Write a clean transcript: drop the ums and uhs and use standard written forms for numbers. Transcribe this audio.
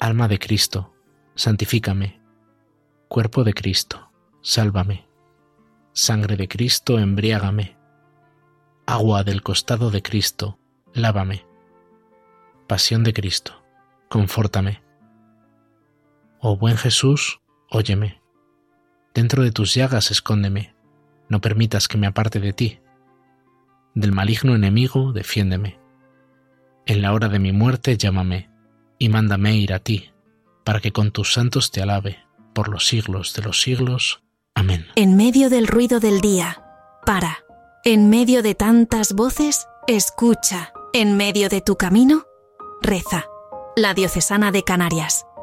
Alma de Cristo, santifícame. Cuerpo de Cristo, sálvame. Sangre de Cristo, embriágame. Agua del costado de Cristo, lávame. Pasión de Cristo, confórtame. Oh buen Jesús, óyeme. Dentro de tus llagas escóndeme, no permitas que me aparte de ti. Del maligno enemigo, defiéndeme. En la hora de mi muerte, llámame, y mándame ir a ti, para que con tus santos te alabe, por los siglos de los siglos. Amén. En medio del ruido del día, para. En medio de tantas voces, escucha. En medio de tu camino, reza. La Diocesana de Canarias.